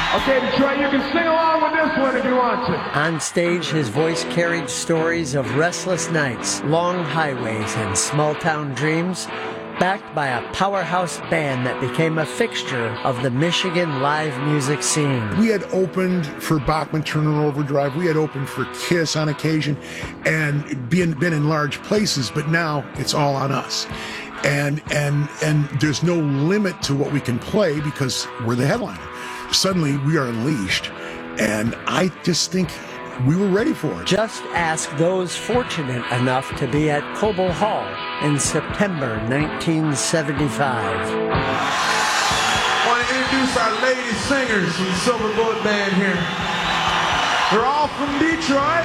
Okay, Detroit, you can sing along with this one if you want to. On stage, his voice carried stories of restless nights, long highways, and small-town dreams, backed by a powerhouse band that became a fixture of the Michigan live music scene. We had opened for Bachman Turner Overdrive. We had opened for Kiss on occasion and been in large places, but now it's all on us. And there's no limit to what we can play because we're the headliner. Suddenly we are unleashed, and I just think we were ready for it. Just ask those fortunate enough to be at Cobo Hall in September 1975. I want to introduce our lady singers from the Silver Bullet Band here. They're all from Detroit.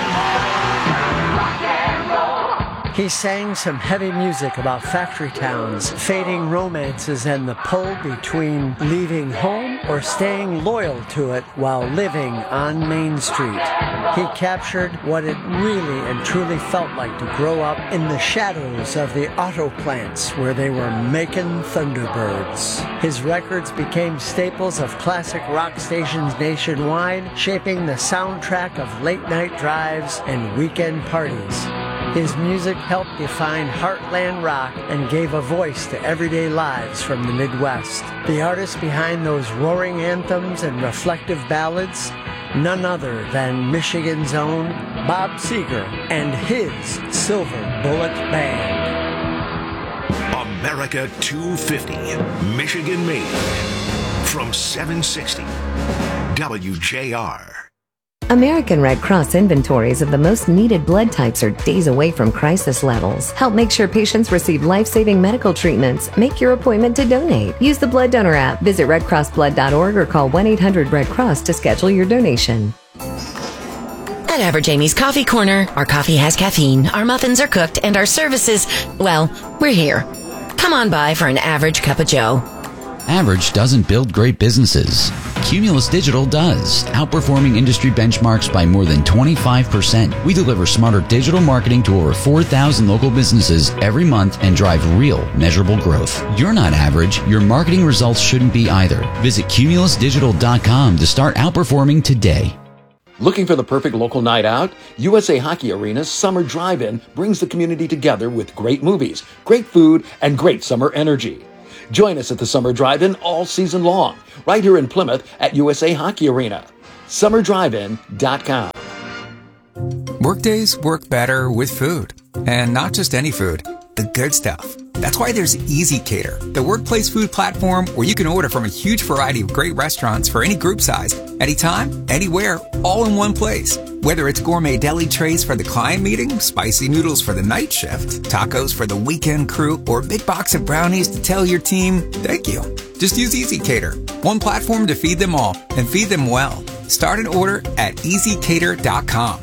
He sang some heavy music about factory towns, fading romances, and the pull between leaving home or staying loyal to it while living on Main Street. He captured what it really and truly felt like to grow up in the shadows of the auto plants where they were making Thunderbirds. His records became staples of classic rock stations nationwide, shaping the soundtrack of late-night drives and weekend parties. His music helped define heartland rock and gave a voice to everyday lives from the Midwest. The artist behind those roaring anthems and reflective ballads, none other than Michigan's own Bob Seger and his Silver Bullet Band. America 250, Michigan made. From 760, WJR. American Red Cross inventories of the most needed blood types are days away from crisis levels. Help make sure patients receive life-saving medical treatments. Make your appointment to donate. Use the Blood Donor app. Visit redcrossblood.org or call 1-800-RED-CROSS to schedule your donation. At Average Amy's Coffee Corner, our coffee has caffeine, our muffins are cooked, and our services, well, we're here. Come on by for an average cup of joe. Average doesn't build great businesses. Cumulus Digital does, outperforming industry benchmarks by more than 25%. We deliver smarter digital marketing to over 4,000 local businesses every month and drive real, measurable growth. You're not average. Your marketing results shouldn't be either. Visit cumulusdigital.com to start outperforming today. Looking for the perfect local night out? USA Hockey Arena's Summer Drive-In brings the community together with great movies, great food, and great summer energy. Join us at the Summer Drive-In all season long, right here in Plymouth at USA Hockey Arena. SummerDriveIn.com. Workdays work better with food. And not just any food, the good stuff. That's why there's Easy Cater, the workplace food platform where you can order from a huge variety of great restaurants for any group size, anytime, anywhere, all in one place. Whether it's gourmet deli trays for the client meeting, spicy noodles for the night shift, tacos for the weekend crew, or a big box of brownies to tell your team, thank you. Just use Easy Cater, one platform to feed them all, and feed them well. Start an order at easycater.com.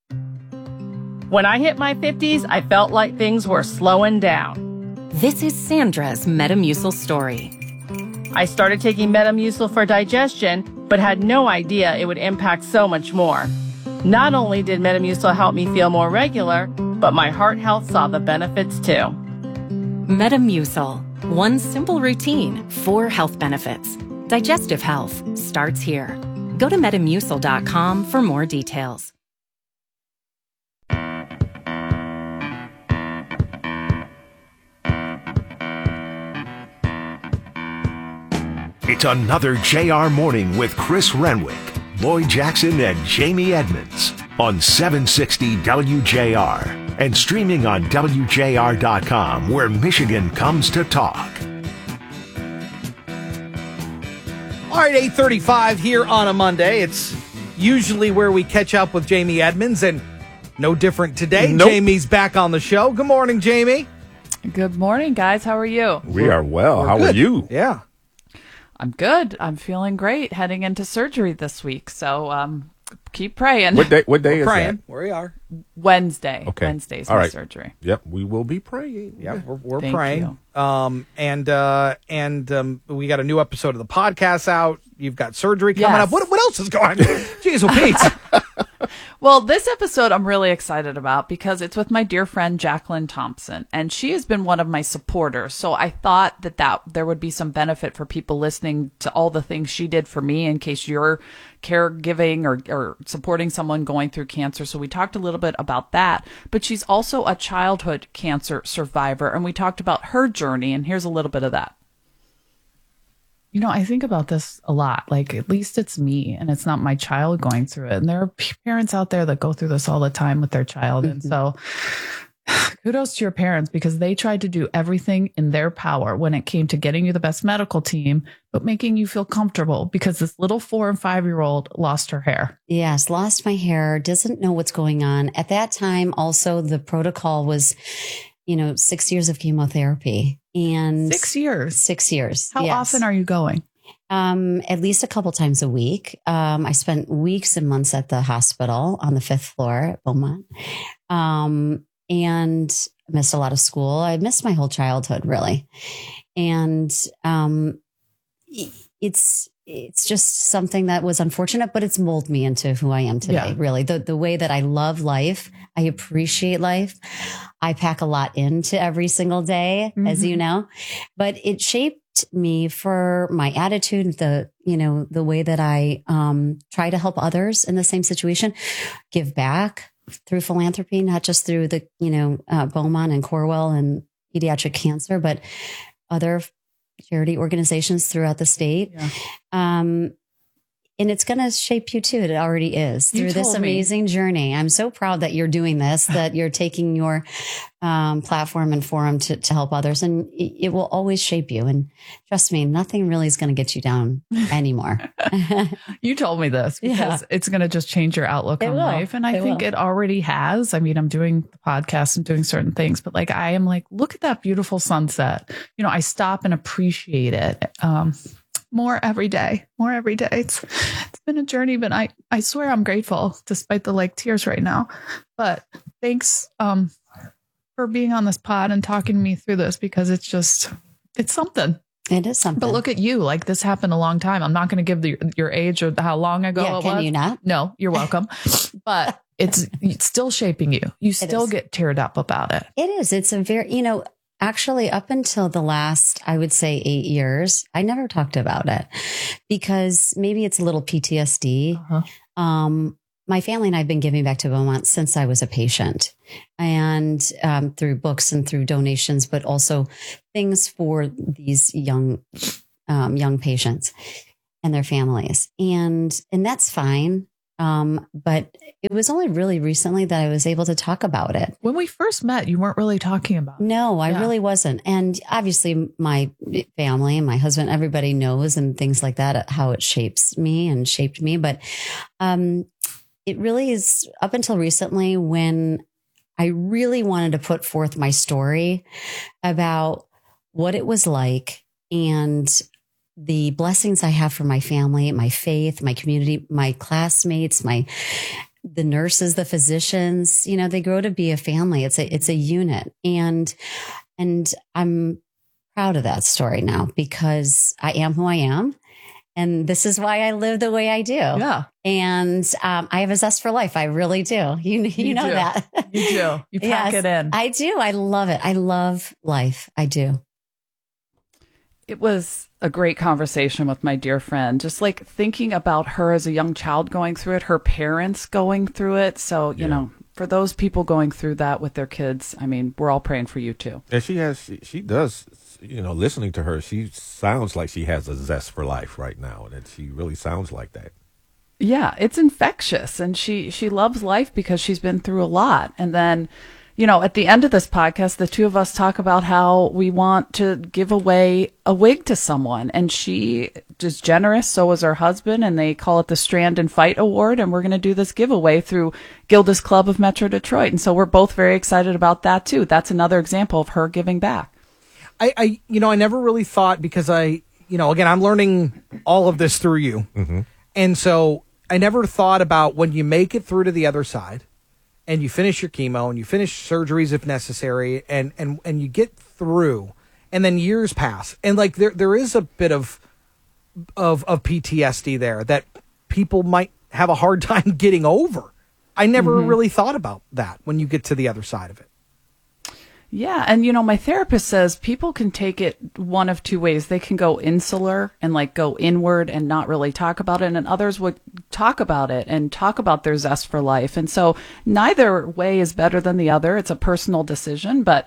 When I hit my 50s, I felt like things were slowing down. This is Sandra's Metamucil story. I started taking Metamucil for digestion, but had no idea it would impact so much more. Not only did Metamucil help me feel more regular, but my heart health saw the benefits too. Metamucil. One simple routine, 4 health benefits. Digestive health starts here. Go to Metamucil.com for more details. It's another JR Morning with Chris Renwick, Lloyd Jackson, and Jamie Edmonds on 760 WJR and streaming on WJR.com, where Michigan comes to talk. All right, 8:35 here on a Monday. It's usually where we catch up with Jamie Edmonds, and no different today. Nope. Jamie's back on the show. Good morning, Jamie. Good morning, guys. How are you? We are well. How are you? Yeah. I'm good. I'm feeling great heading into surgery this week. So keep praying. What day is praying. that? Where we are. Wednesday. Okay. Wednesday's All my right. surgery. Yep, we will be praying. Yeah, we're Thank praying. you. And we got a new episode of the podcast out. You've got surgery coming Yes. up. What else is going on? Jeez, well, Pete. Well, this episode I'm really excited about because it's with my dear friend Jacqueline Thompson, and she has been one of my supporters. So I thought that there would be some benefit for people listening to all the things she did for me in case you're caregiving or supporting someone going through cancer. So we talked a little bit about that, but she's also a childhood cancer survivor, and we talked about her journey, and here's a little bit of that. You know, I think about this a lot. Like, at least it's me and it's not my child going through it. And there are parents out there that go through this all the time with their child. And so kudos to your parents, because they tried to do everything in their power when it came to getting you the best medical team, but making you feel comfortable, because this little 4 and 5-year-old lost her hair. Yes, lost my hair, doesn't know what's going on. At that time, also, the protocol was, 6 years of chemotherapy. And 6 years. 6 years. How often are you going? At least a couple times a week. I spent weeks and months at the hospital on the 5th floor at Beaumont. And missed a lot of school. I missed my whole childhood, really. And it's just something that was unfortunate, but it's molded me into who I am today, really. The way that I love life, I appreciate life. I pack a lot into every single day, as you know, but it shaped me for my attitude, the way that I try to help others in the same situation, give back through philanthropy, not just through the, Beaumont and Corewell and pediatric cancer, but other charity organizations throughout the state. Yeah. And it's going to shape you too. It already is through this amazing journey. I'm so proud that you're doing this, that you're taking your platform and forum to help others, and it will always shape you. And trust me, nothing really is going to get you down anymore. You told me this because it's going to just change your outlook on life. And I think it already has. I mean, I'm doing the podcast and doing certain things, but I am look at that beautiful sunset. I stop and appreciate it. More every day. It's been a journey, but I swear I'm grateful despite the tears right now. But thanks for being on this pod and talking to me through this, because it's something. It is something. But look at you. This happened a long time. I'm not going to give your age or how long ago it was. Can you not? No, you're welcome. But it's still shaping you. You still get teared up about it. It is. It's a very, actually, up until the last, I would say 8 years, I never talked about it because maybe it's a little PTSD. My family and I have been giving back to Beaumont since I was a patient, and through books and through donations, but also things for these young patients and their families. And that's fine. But it was only really recently that I was able to talk about it. When we first met, you weren't really talking about it. No, I really wasn't. And obviously my family and my husband, everybody knows and things like that, how it shapes me and shaped me. But it really is up until recently when I really wanted to put forth my story about what it was like and the blessings I have for my family, my faith, my community, my classmates, the nurses, the physicians, they grow to be a family. It's a unit. And I'm proud of that story now because I am who I am. And this is why I live the way I do. Yeah. And I have a zest for life. I really do. You know that. You do. You pack it in. I do. I love it. I love life. I do. It was a great conversation with my dear friend, just thinking about her as a young child going through it, her parents going through it. So, for those people going through that with their kids, I mean, we're all praying for you too. And she does, listening to her, she sounds like she has a zest for life right now. And she really sounds like that. Yeah, it's infectious. And she loves life because she's been through a lot. And then, at the end of this podcast, the two of us talk about how we want to give away a wig to someone. And she is generous. So is her husband. And they call it the Strand and Fight Award. And we're going to do this giveaway through Gilda's Club of Metro Detroit. And so we're both very excited about that, too. That's another example of her giving back. I never really thought, because again, I'm learning all of this through you. Mm-hmm. And so I never thought about when you make it through to the other side, and you finish your chemo and you finish surgeries if necessary, and you get through, and then years pass, and there is a bit of PTSD there that people might have a hard time getting over. I never really thought about that when you get to the other side of it. Yeah. And, my therapist says people can take it one of two ways. They can go insular and go inward and not really talk about it. And others would talk about it and talk about their zest for life. And so neither way is better than the other. It's a personal decision. But,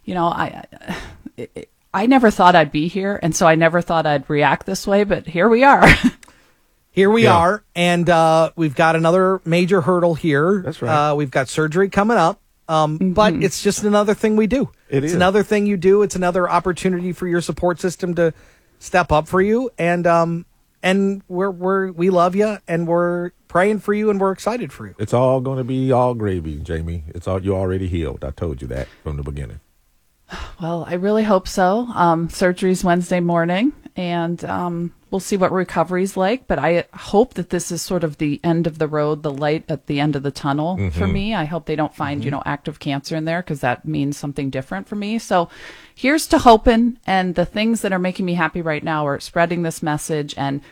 I never thought I'd be here. And so I never thought I'd react this way. But here we are. Here we are. And we've got another major hurdle here. That's right. We've got surgery coming up. But it's just another thing we do. It's another thing you do. It's another opportunity for your support system to step up for you. And we love you, and we're praying for you, and we're excited for you. It's all going to be all gravy, Jamie. You're already healed. I told you that from the beginning. Well, I really hope so. Surgery's Wednesday morning, and we'll see what recovery's like. But I hope that this is sort of the end of the road, the light at the end of the tunnel for me. I hope they don't find, active cancer in there, because that means something different for me. So here's to hoping. And the things that are making me happy right now are spreading this message, and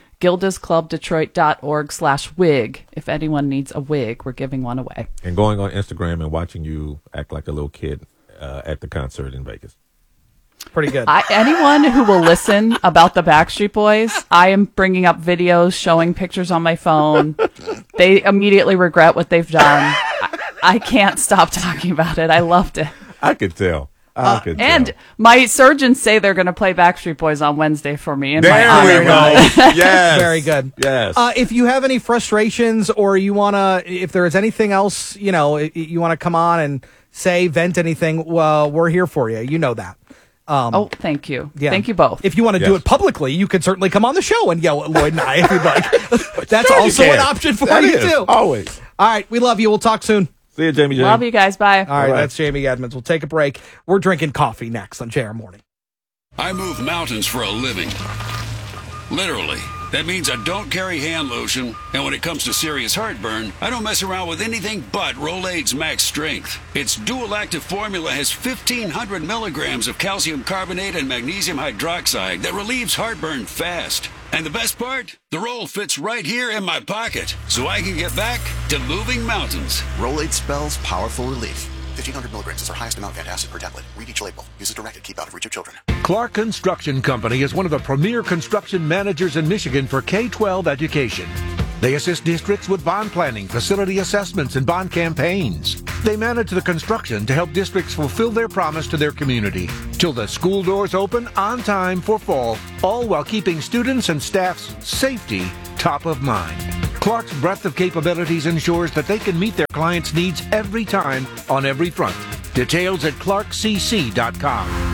gildasclubdetroit.org/wig. If anyone needs a wig, we're giving one away. And going on Instagram and watching you act like a little kid at the concert in Vegas. Pretty good. Anyone who will listen about the Backstreet Boys, I am bringing up videos, showing pictures on my phone. They immediately regret what they've done. I can't stop talking about it. I loved it. I could tell. And my surgeons say they're going to play Backstreet Boys on Wednesday for me. There we go. Yes. Very good. Yes. If you have any frustrations, or you want to, if there is anything else, you want to come on and vent anything, well, we're here for you. You know that. Thank you. Yeah. Thank you both. If you want to do it publicly, you could certainly come on the show and yell at Lloyd and I if you'd like. That's also an option for you, too. Always. All right. We love you. We'll talk soon. See you, Jamie. Love you guys. Bye. All right. That's Jamie Edmonds. We'll take a break. We're drinking coffee next on JR Morning. I move mountains for a living. Literally. That means I don't carry hand lotion, and when it comes to serious heartburn, I don't mess around with anything but Rolaids Max Strength. Its dual-active formula has 1,500 milligrams of calcium carbonate and magnesium hydroxide that relieves heartburn fast. And the best part? The roll fits right here in my pocket, so I can get back to moving mountains. Rolaids spells powerful relief. 1,500 milligrams is our highest amount of antacid per tablet. Read each label. Use as directed. Keep out of reach of children. Clark Construction Company is one of the premier construction managers in Michigan for K-12 education. They assist districts with bond planning, facility assessments, and bond campaigns. They manage the construction to help districts fulfill their promise to their community till the school doors open on time for fall, all while keeping students and staff's safety top of mind. Clark's breadth of capabilities ensures that they can meet their clients' needs every time on every front. Details at clarkcc.com.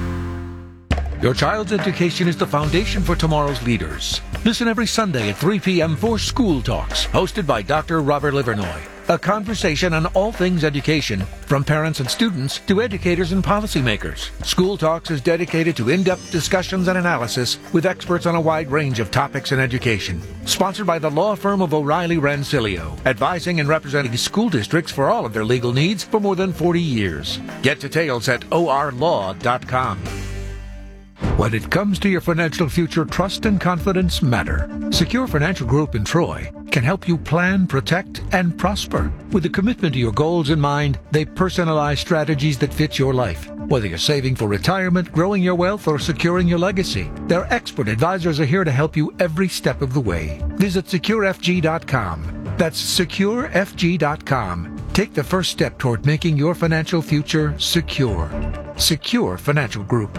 Your child's education is the foundation for tomorrow's leaders. Listen every Sunday at 3 p.m. for School Talks, hosted by Dr. Robert Livernoy. A conversation on all things education, from parents and students to educators and policymakers. School Talks is dedicated to in-depth discussions and analysis with experts on a wide range of topics in education. Sponsored by the law firm of O'Reilly Rancilio, advising and representing school districts for all of their legal needs for more than 40 years. Get details at orlaw.com. When it comes to your financial future, trust and confidence matter. Secure Financial Group in Troy can help you plan, protect, and prosper. With a commitment to your goals in mind, they personalize strategies that fit your life. Whether you're saving for retirement, growing your wealth, or securing your legacy, their expert advisors are here to help you every step of the way. Visit securefg.com. That's securefg.com. Take the first step toward making your financial future secure. Secure Financial Group.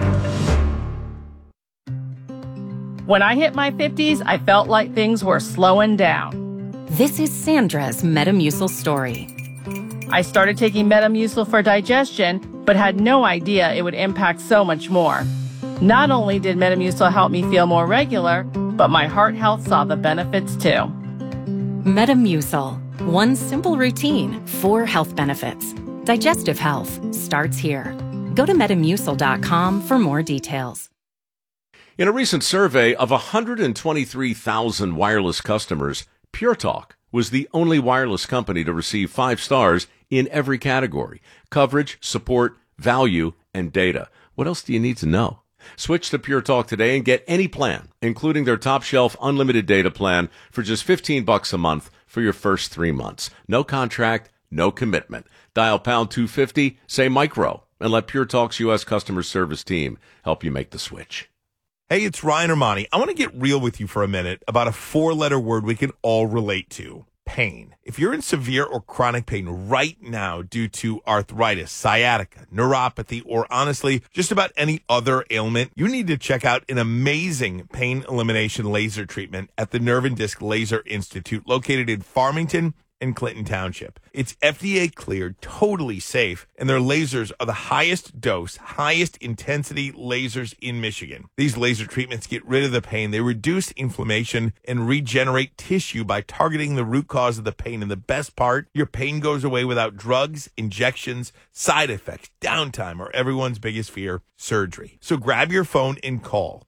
When I hit my 50s, I felt like things were slowing down. This is Sandra's Metamucil story. I started taking Metamucil for digestion, but had no idea it would impact so much more. Not only did Metamucil help me feel more regular, but my heart health saw the benefits too. Metamucil. One simple routine, 4 health benefits. Digestive health starts here. Go to Metamucil.com for more details. In a recent survey of 123,000 wireless customers, Pure Talk was the only wireless company to receive 5 stars in every category: coverage, support, value, and data. What else do you need to know? Switch to Pure Talk today and get any plan, including their top shelf unlimited data plan for just $15 a month for your first 3 months. No contract, no commitment. Dial pound 250, say micro, and let Pure Talk's U.S. customer service team help you make the switch. Hey, it's Ryan Armani. I want to get real with you for a minute about a 4-letter word we can all relate to. Pain. If you're in severe or chronic pain right now due to arthritis, sciatica, neuropathy, or honestly, just about any other ailment, you need to check out an amazing pain elimination laser treatment at the Nerve and Disc Laser Institute located in Farmington and Clinton Township. It's FDA cleared, totally safe, and their lasers are the highest dose, highest intensity lasers in Michigan. These laser treatments get rid of the pain. They reduce inflammation and regenerate tissue by targeting the root cause of the pain. And the best part, your pain goes away without drugs, injections, side effects, downtime, or everyone's biggest fear, surgery. So grab your phone and call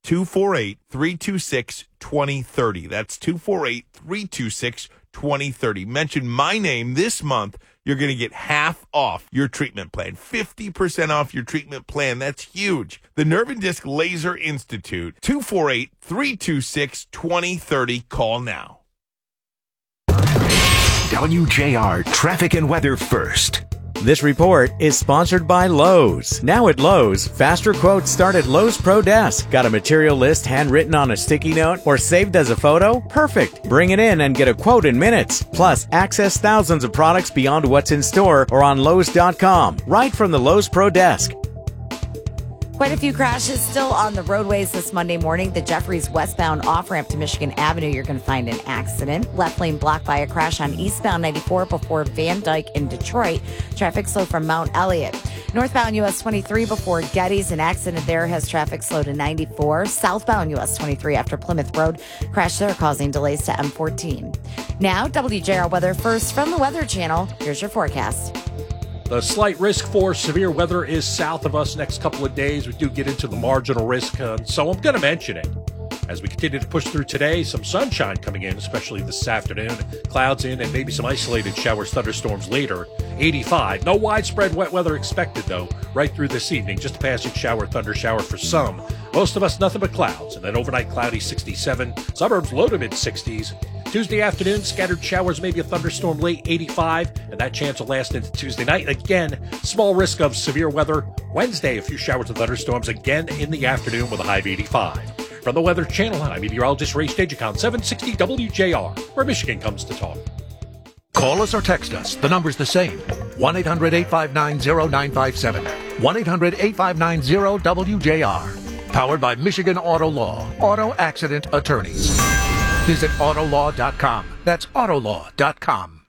248-326-2030. That's 248-326-2030. Mention my name this month. You're going to get half off your treatment plan. 50% off your treatment plan. That's huge. The Nerve and Disc Laser Institute. 248-326-2030. Call now. WJR Traffic and Weather First. This report is sponsored by Lowe's. Now at Lowe's, faster quotes start at Lowe's Pro Desk. Got a material list handwritten on a sticky note or saved as a photo? Perfect. Bring it in and get a quote in minutes. Plus, access thousands of products beyond what's in store or on Lowe's.com. Right from the Lowe's Pro Desk. Quite a few crashes still on the roadways this Monday morning. The Jeffries westbound off-ramp to Michigan Avenue, you're going to find an accident. Left lane blocked by a crash on eastbound 94 before Van Dyke in Detroit. Traffic slow from Mount Elliott. Northbound US 23 before Getty's, an accident there has traffic slow to 94. Southbound US 23 after Plymouth Road. Crash there causing delays to M14. Now, WJR Weather First from the Weather Channel. Here's your forecast. The slight risk for severe weather is south of us next couple of days. We do get into the marginal risk, so I'm going to mention it. As we continue to push through today, some sunshine coming in, especially this afternoon. Clouds in and maybe some isolated showers, thunderstorms later. 85. No widespread wet weather expected, though, right through this evening. Just a passing shower, thunder shower for some. Most of us, nothing but clouds. And then overnight cloudy, 67. Suburbs low to mid-60s. Tuesday afternoon, scattered showers, maybe a thunderstorm late, 85, and that chance will last into Tuesday night. Again, small risk of severe weather. Wednesday, a few showers and thunderstorms again in the afternoon with a high of 85. From the Weather Channel, I'm meteorologist Ray Stagicon, 760 WJR, where Michigan comes to talk. Call us or text us. The number's the same. 1-800-859-0957. 1-800-859-0WJR. Powered by Michigan Auto Law. Auto Accident Attorneys. Visit Autolaw.com. That's Autolaw.com.